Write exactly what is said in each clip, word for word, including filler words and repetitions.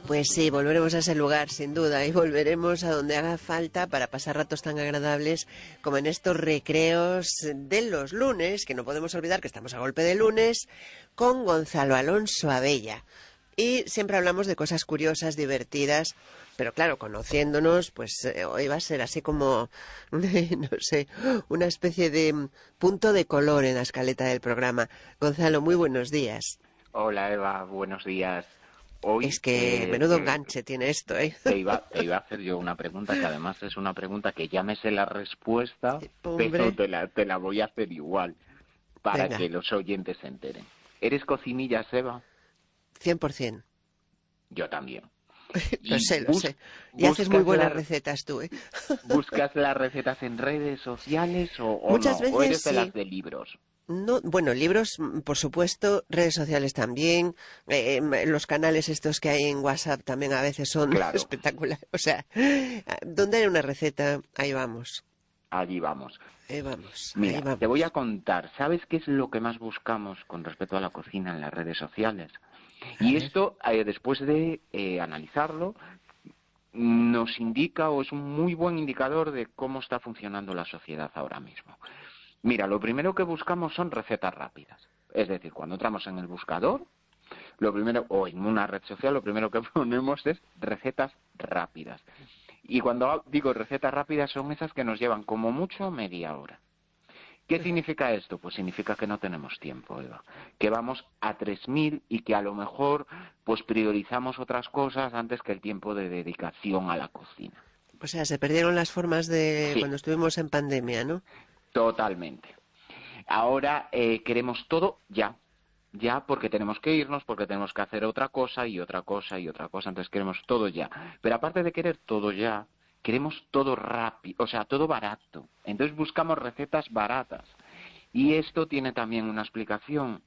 Pues sí, volveremos a ese lugar, sin duda, y volveremos a donde haga falta para pasar ratos tan agradables como en estos recreos de los lunes, que no podemos olvidar que estamos a golpe de lunes, con Gonzalo Alonso Abella. Y siempre hablamos de cosas curiosas, divertidas, pero claro, conociéndonos, pues eh, hoy va a ser así como, no sé, una especie de punto de color en la escaleta del programa. Gonzalo, muy buenos días. Hola Eva, buenos días. Hoy Es que eh, menudo eh, enganche tiene esto, ¿eh? te iba, te iba a hacer yo una pregunta que además es una pregunta que ya me sé la respuesta, pero Hombre, te la, te la voy a hacer igual para venga, que los oyentes se enteren. ¿Eres cocinilla, Eva? cien por ciento. Yo también. Lo ¿Y sé, lo bus, sé. Y haces muy buscas, buenas la, recetas tú, ¿eh? buscas las recetas en redes sociales o, o Muchas no? ¿O veces eres de las sí. de libros? No, bueno, libros, mm, por supuesto, redes sociales también, eh, em, los canales estos que hay en WhatsApp también a veces son Claro, espectaculares. O sea, donde hay una receta, ahí vamos, allí vamos. ahí vamos, ahí Mira, te voy a vamos. contar. ¿Sabes qué es lo que más buscamos con respecto a la cocina en las redes sociales? A Y ver. esto, eh, después de eh, analizarlo, nos indica o es un muy buen indicador de cómo está funcionando la sociedad ahora mismo. Mira, lo primero que buscamos son recetas rápidas. Es decir, cuando entramos en el buscador, lo primero, o en una red social, lo primero que ponemos es recetas rápidas. Y cuando digo recetas rápidas son esas que nos llevan como mucho media hora. ¿Qué significa esto? Pues significa que no tenemos tiempo, Eva. Que vamos a tres mil y que a lo mejor pues priorizamos otras cosas antes que el tiempo de dedicación a la cocina. O sea, se perdieron las formas de Sí, cuando estuvimos en pandemia, ¿no? totalmente. Ahora eh, queremos todo ya. Ya porque tenemos que irnos, porque tenemos que hacer otra cosa y otra cosa y otra cosa. Entonces queremos todo ya. Pero aparte de querer todo ya, queremos todo rápido, o sea, todo barato. Entonces buscamos recetas baratas. Y esto tiene también una explicación.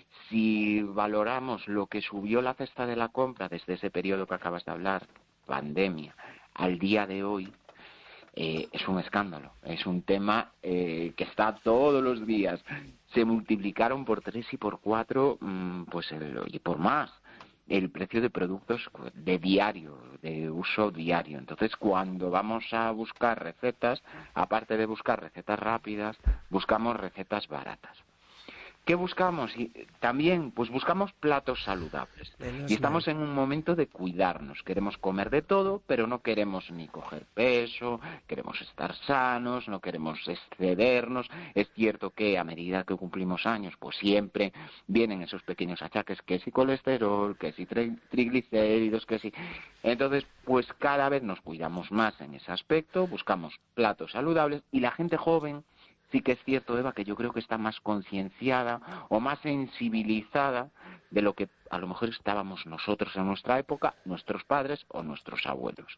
Si valoramos lo que subió la cesta de la compra desde ese periodo que acabas de hablar, pandemia, al día de hoy, eh, es un escándalo. Es un tema eh, que está todos los días. Se multiplicaron por tres y por cuatro, mmm, pues el, y por más, el precio de productos de diario, de uso diario. Entonces, cuando vamos a buscar recetas, aparte de buscar recetas rápidas, buscamos recetas baratas. ¿Qué buscamos? Y también, pues buscamos platos saludables. Y Menos mal. estamos en un momento de cuidarnos. Queremos comer de todo, pero no queremos ni coger peso, queremos estar sanos, no queremos excedernos. Es cierto que a medida que cumplimos años, pues siempre vienen esos pequeños achaques, que si colesterol, que si tri- triglicéridos, que si... Entonces, pues cada vez nos cuidamos más en ese aspecto, buscamos platos saludables y la gente joven... Sí que es cierto, Eva, que yo creo que está más concienciada o más sensibilizada de lo que a lo mejor estábamos nosotros en nuestra época, nuestros padres o nuestros abuelos.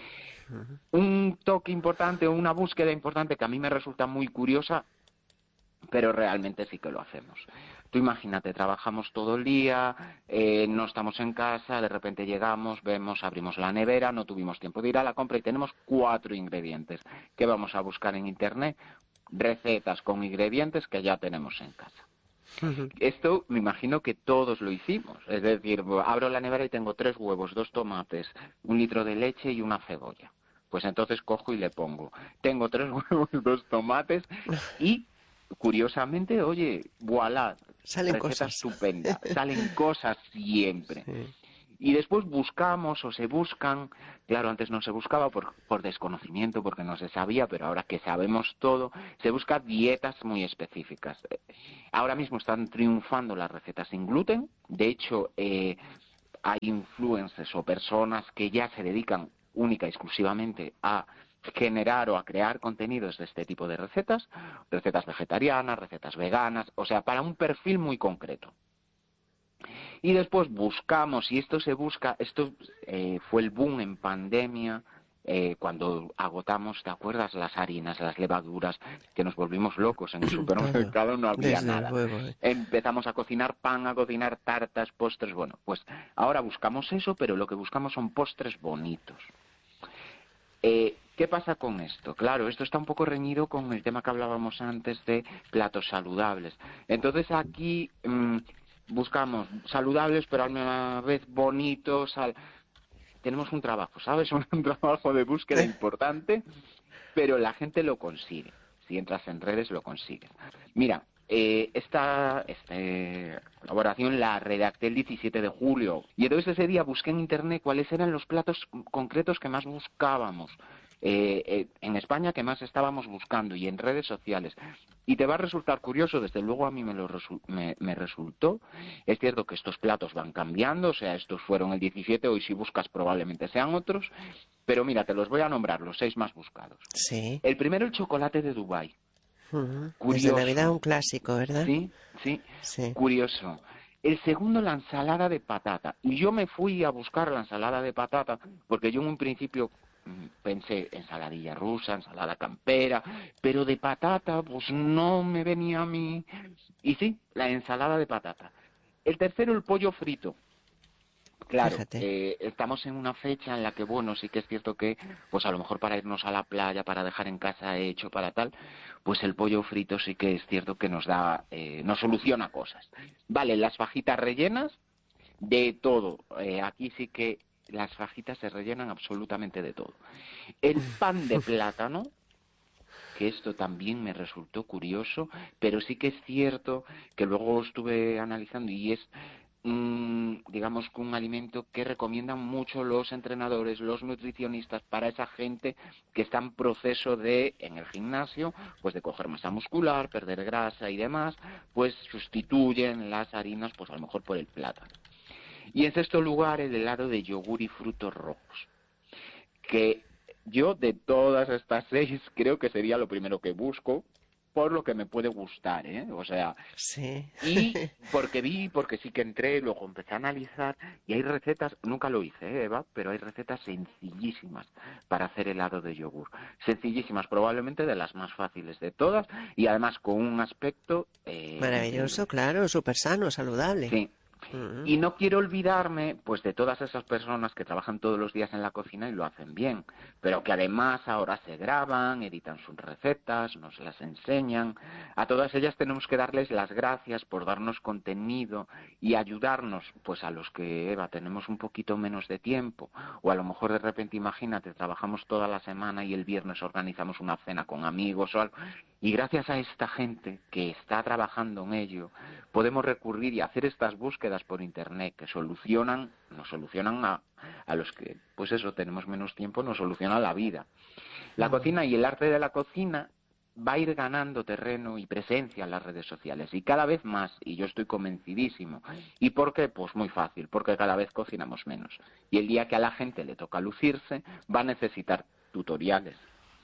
Un toque importante o una búsqueda importante que a mí me resulta muy curiosa, pero realmente sí que lo hacemos. Tú imagínate, trabajamos todo el día, eh, no estamos en casa, de repente llegamos, vemos, abrimos la nevera, no tuvimos tiempo de ir a la compra y tenemos cuatro ingredientes. ¿Qué vamos a buscar en Internet? Recetas con ingredientes que ya tenemos en casa. Esto me imagino que todos lo hicimos. Es decir, abro la nevera y tengo tres huevos, dos tomates, un litro de leche y una cebolla. Pues entonces cojo y le pongo. Tengo tres huevos, dos tomates y, curiosamente, oye, voilà, Salen receta cosas. estupenda. Salen cosas siempre. Sí. Y después buscamos o se buscan, claro, antes no se buscaba por, por desconocimiento, porque no se sabía, pero ahora que sabemos todo, se busca dietas muy específicas. Ahora mismo están triunfando las recetas sin gluten, de hecho eh, hay influencers o personas que ya se dedican única y exclusivamente a generar o a crear contenidos de este tipo de recetas, recetas vegetarianas, recetas veganas, o sea, para un perfil muy concreto. Y después buscamos, y esto se busca, esto eh, fue el boom en pandemia, eh, cuando agotamos, ¿te acuerdas? Las harinas, las levaduras, que nos volvimos locos en el Todo. supermercado, no había Desde nada. luego. ¿Eh? Empezamos a cocinar pan, a cocinar tartas, postres, bueno, pues ahora buscamos eso, pero lo que buscamos son postres bonitos. Eh, ¿Qué pasa con esto? Claro, esto está un poco reñido con el tema que hablábamos antes de platos saludables. Entonces aquí mmm, buscamos saludables, pero a la misma vez bonitos. Sal... tenemos un trabajo, ¿sabes? Un, un trabajo de búsqueda importante, pero la gente lo consigue. Si entras en redes, lo consigues. Mira, eh, esta, esta elaboración la redacté el diecisiete de julio y entonces ese día busqué en internet cuáles eran los platos concretos que más buscábamos. Eh, eh, en España que más estábamos buscando y en redes sociales. Y te va a resultar curioso, desde luego a mí me, lo resu me, me resultó. Es cierto que estos platos van cambiando, o sea, estos fueron el diecisiete, hoy si buscas probablemente sean otros, pero mira, te los voy a nombrar, los seis más buscados. Sí. El primero, el chocolate de Dubái. Uh-huh. Curioso. Desde Navidad un clásico, ¿verdad? Sí, sí, sí, curioso. El segundo, la ensalada de patata. Y yo me fui a buscar la ensalada de patata, porque yo en un principio pensé ensaladilla rusa, ensalada campera, pero de patata pues no me venía a mí. Y sí, la ensalada de patata. El tercero, el pollo frito. Claro, eh, estamos en una fecha en la que, bueno, sí que es cierto que, pues a lo mejor para irnos a la playa, para dejar en casa hecho, para tal, pues el pollo frito sí que es cierto que nos da, eh, nos soluciona cosas. Vale, las fajitas rellenas, de todo. Eh, aquí sí que las fajitas se rellenan absolutamente de todo. El pan de plátano, que esto también me resultó curioso, pero sí que es cierto que luego estuve analizando y es, mmm, digamos, que un alimento que recomiendan mucho los entrenadores, los nutricionistas, para esa gente que está en proceso de, en el gimnasio, pues de coger masa muscular, perder grasa y demás, pues sustituyen las harinas, pues a lo mejor por el plátano. Y en sexto lugar, el helado de yogur y frutos rojos, que yo de todas estas seis creo que sería lo primero que busco, por lo que me puede gustar, ¿eh? O sea, sí. y porque vi, porque sí que entré, luego empecé a analizar, y hay recetas, nunca lo hice, ¿eh, Eva? Pero hay recetas sencillísimas para hacer helado de yogur. Sencillísimas, probablemente de las más fáciles de todas, y además con un aspecto... Eh, maravilloso, increíble. Claro, súper sano, saludable. Sí. Y no quiero olvidarme, pues, de todas esas personas que trabajan todos los días en la cocina y lo hacen bien, pero que además ahora se graban, editan sus recetas, nos las enseñan. A todas ellas tenemos que darles las gracias por darnos contenido y ayudarnos, pues, a los que, Eva, tenemos un poquito menos de tiempo, o a lo mejor de repente, imagínate, trabajamos toda la semana y el viernes organizamos una cena con amigos o algo, y gracias a esta gente que está trabajando en ello, podemos recurrir y hacer estas búsquedas por internet que solucionan, nos solucionan a, a los que, pues eso, tenemos menos tiempo, nos solucionan la vida. La mm. cocina y el arte de la cocina va a ir ganando terreno y presencia en las redes sociales, y cada vez más, y yo estoy convencidísimo. ¿Y por qué? Pues muy fácil, porque cada vez cocinamos menos. Y el día que a la gente le toca lucirse, va a necesitar tutoriales.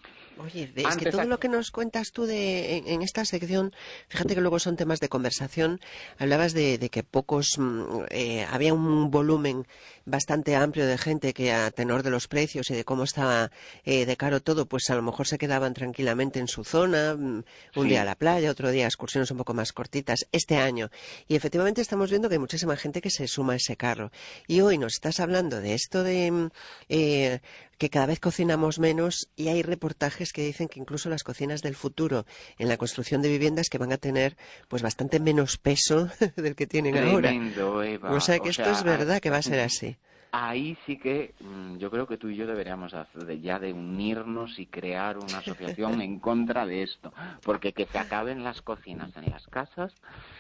Oye, es que todo lo que nos cuentas tú de, en, en esta sección, fíjate que luego son temas de conversación. Hablabas de, de que pocos, eh, había un volumen bastante amplio de gente que a tenor de los precios y de cómo estaba eh, de caro todo, pues a lo mejor se quedaban tranquilamente en su zona, un sí. día a la playa, otro día excursiones un poco más cortitas, este año. Y efectivamente estamos viendo que hay muchísima gente que se suma a ese carro. Y hoy nos estás hablando de esto de... Eh, que cada vez cocinamos menos y hay reportajes que dicen que incluso las cocinas del futuro en la construcción de viviendas que van a tener pues bastante menos peso del que tienen Tremendo, ahora. Eva. O sea que o esto sea, es verdad que va a ser así. Ahí sí que yo creo que tú y yo deberíamos hacer ya de unirnos y crear una asociación en contra de esto, porque que se acaben las cocinas en las casas,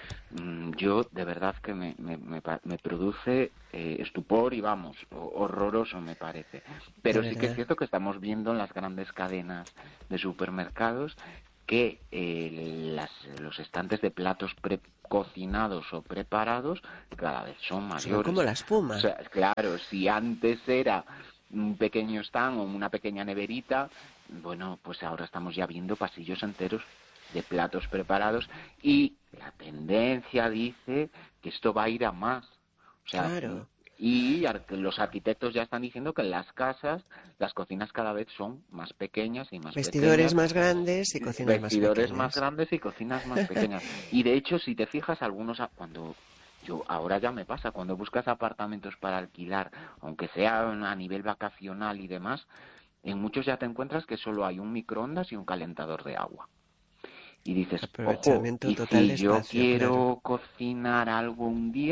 yo de verdad que me, me, me, me produce eh, estupor y vamos, horroroso me parece. Pero sí que es cierto que estamos viendo en las grandes cadenas de supermercados que eh, las, los estantes de platos precocinados o preparados cada vez son mayores. Son como la espuma. O sea, claro, si antes era un pequeño stand o una pequeña neverita, bueno, pues ahora estamos ya viendo pasillos enteros de platos preparados y la tendencia dice que esto va a ir a más. O sea, claro. Y los arquitectos ya están diciendo que en las casas las cocinas cada vez son más pequeñas y más Vestidores pequeñas. más grandes y cocinas Vestidores más pequeñas. más grandes y cocinas más pequeñas. Y de hecho, si te fijas, algunos cuando yo ahora ya me pasa, cuando buscas apartamentos para alquilar, aunque sea a nivel vacacional y demás, en muchos ya te encuentras que solo hay un microondas y un calentador de agua. Y dices, ojo, y si yo quiero espacio, cocinar algo un día,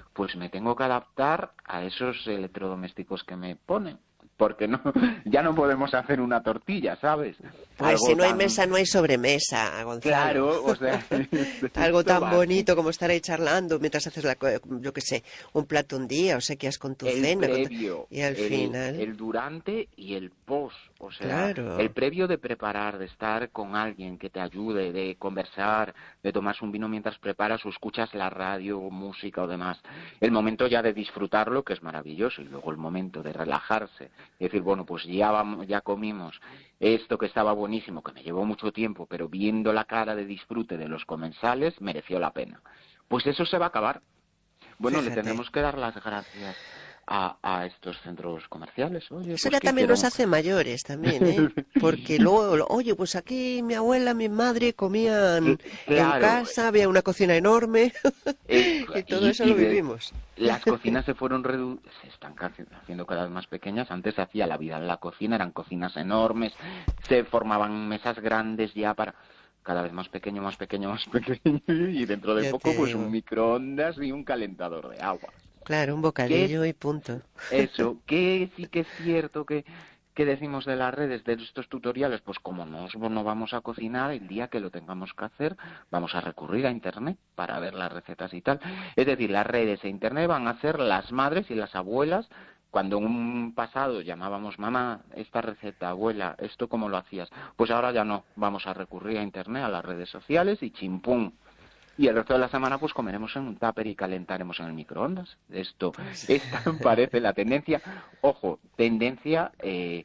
pues me tengo que adaptar a esos electrodomésticos que me ponen. Porque no, ya no podemos hacer una tortilla, ¿sabes? Pues Algo si no hay tan... mesa, no hay sobremesa, Gonzalo. Claro, o sea... Algo tan va. bonito como estar ahí charlando mientras haces, la, yo qué sé, un plato un día, o sequías con tu el cena. Previo, Con tu... Y al el, final... el durante y el post. O sea, claro. El previo de preparar, de estar con alguien que te ayude, de conversar, de tomarse un vino mientras preparas o escuchas la radio o música o demás. El momento ya de disfrutarlo, que es maravilloso, y luego el momento de relajarse. Es decir, bueno, pues ya vamos, ya comimos esto que estaba buenísimo, que me llevó mucho tiempo, pero viendo la cara de disfrute de los comensales, mereció la pena. Pues eso se va a acabar. Bueno, Fíjate. Le tendremos que dar las gracias a, a estos centros comerciales. Oye, Eso pues ya que también hicieron... nos hace mayores también, ¿eh? Porque luego, oye, pues aquí mi abuela, mi madre comían claro. en casa, había una cocina enorme eh, y todo y, eso y lo de, vivimos. Las cocinas se fueron redu... se están haciendo cada vez más pequeñas. Antes se hacía la vida en la cocina, eran cocinas enormes, se formaban mesas grandes ya para... cada vez más pequeño, más pequeño, más pequeño, y dentro de Ya poco pues digo. un microondas y un calentador de agua. Claro, un bocadillo y punto. Eso, que sí que es cierto que, que decimos de las redes, de estos tutoriales, pues como no, no vamos a cocinar, el día que lo tengamos que hacer, vamos a recurrir a Internet para ver las recetas y tal. Es decir, las redes e Internet van a ser las madres y las abuelas. Cuando en un pasado llamábamos, mamá, esta receta, abuela, ¿esto cómo lo hacías? Pues ahora ya no, vamos a recurrir a Internet, a las redes sociales y chimpún. Y el resto de la semana pues comeremos en un tupper y calentaremos en el microondas. Esto, esta parece la tendencia. Ojo, tendencia eh,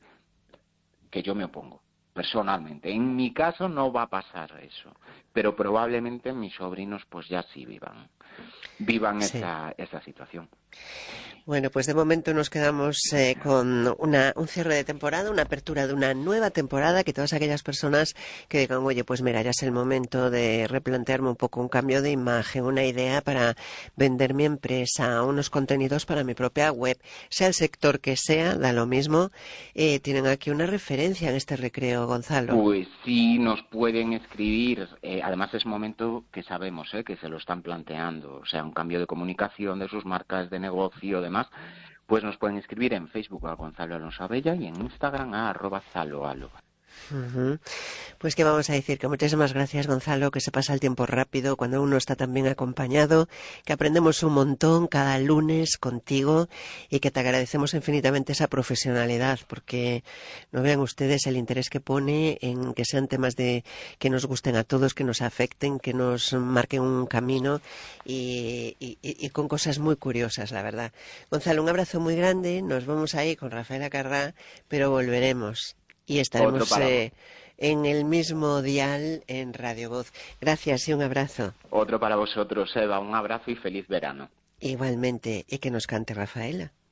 que yo me opongo, personalmente. En mi caso no va a pasar eso, pero probablemente mis sobrinos pues ya sí vivan, vivan sí. esa, esa situación. Bueno, pues de momento nos quedamos eh, con una, un cierre de temporada, una apertura de una nueva temporada, que todas aquellas personas que digan, oye, pues mira, ya es el momento de replantearme un poco un cambio de imagen, una idea para vender mi empresa, unos contenidos para mi propia web, sea el sector que sea, da lo mismo, eh, tienen aquí una referencia en este recreo, Gonzalo. Pues sí, nos pueden escribir, eh, además es momento que sabemos eh, que se lo están planteando, o sea, un cambio de comunicación de sus marcas de negocio, demás, pues nos pueden escribir en Facebook a Gonzalo Alonso Abella y en Instagram a arroba zaloalo. Uh-huh. Pues que vamos a decir que muchísimas gracias, Gonzalo, que se pasa el tiempo rápido cuando uno está tan bien acompañado, que aprendemos un montón cada lunes contigo y que te agradecemos infinitamente esa profesionalidad, porque no vean ustedes el interés que pone en que sean temas de que nos gusten a todos, que nos afecten, que nos marquen un camino y, y, y con cosas muy curiosas, la verdad. Gonzalo, un abrazo muy grande, nos vamos ahí con Rafaela Carrá, pero volveremos. Y estaremos eh, en el mismo dial en Radio Voz. Gracias y un abrazo. Otro para vosotros, Eva. Un abrazo y feliz verano. Igualmente. Y que nos cante Rafaela.